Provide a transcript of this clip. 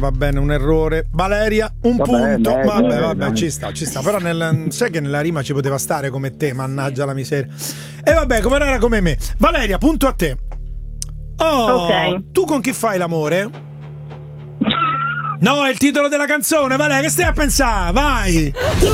va bene, un errore. Valeria, un punto. Vabbè, ci sta. Però sai che nella rima ci poteva stare come te, mannaggia la miseria. E vabbè, come era come me. Valeria, punto a te. Oh, ok. Tu con chi fai l'amore? No, è il titolo della canzone, Valeria, che stai a pensare? Vai!